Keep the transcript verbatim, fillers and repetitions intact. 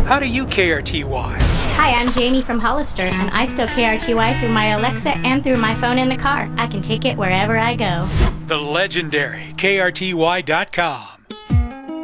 How do you K R T Y? Hi, I'm Janie from Hollister, and I still K R T Y through my Alexa and through my phone in the car. I can take it wherever I go. The legendary K R T Y dot com.